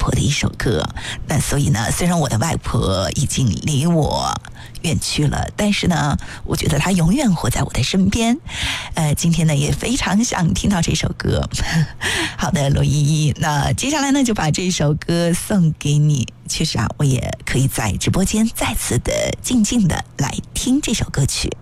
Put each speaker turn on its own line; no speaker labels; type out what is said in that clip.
婆的一首歌。那所以呢，虽然我的外婆已经离我远去了，但是呢，我觉得她永远活在我的身边。今天呢也非常想听到这首歌。好的，罗依依，那接下来呢就把这首歌送给你。确实啊，我也可以在直播间再次的静静的来听这首歌曲。